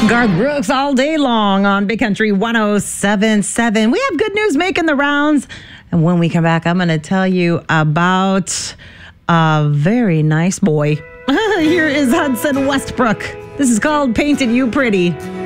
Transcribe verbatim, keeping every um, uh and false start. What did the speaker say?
Garth Brooks all day long on Big Country one oh seven point seven. We have good news making the rounds. And when we come back, I'm going to tell you about a very nice boy. Here is Hudson Westbrook. This is called Painted You Pretty.